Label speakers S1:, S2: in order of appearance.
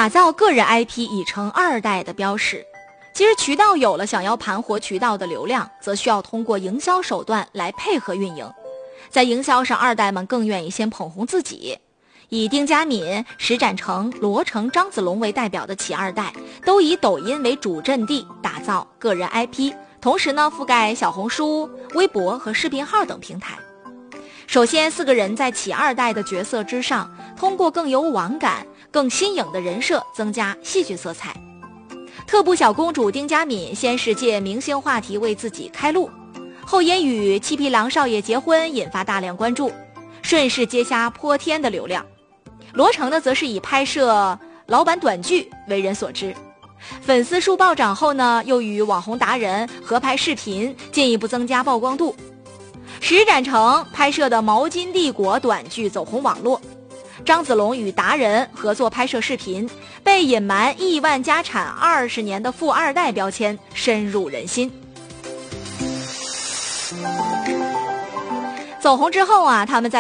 S1: 打造个人 IP 已成二代的标识。其实渠道有了，想要盘活渠道的流量，则需要通过营销手段来配合运营。在营销上，二代们更愿意先捧红自己。以丁家敏、石展成、罗成、张子龙为代表的企二代，都以抖音为主阵地打造个人 IP， 同时呢覆盖小红书、微博和视频号等平台。首先，四个人在企二代的角色之上，通过更有网感、更新颖的人设，增加戏剧色彩。特步小公主丁家敏先是借明星话题为自己开路，后因与七匹狼少爷结婚引发大量关注，顺势接下泼天的流量。罗成呢，则是以拍摄老版短剧为人所知，粉丝数暴涨后呢，又与网红达人合拍视频，进一步增加曝光度。石展成拍摄的《毛巾帝国》短剧走红网络，张子龙与达人合作拍摄视频，被隐瞒亿万家产20年的富二代标签深入人心。走红之后啊，他们在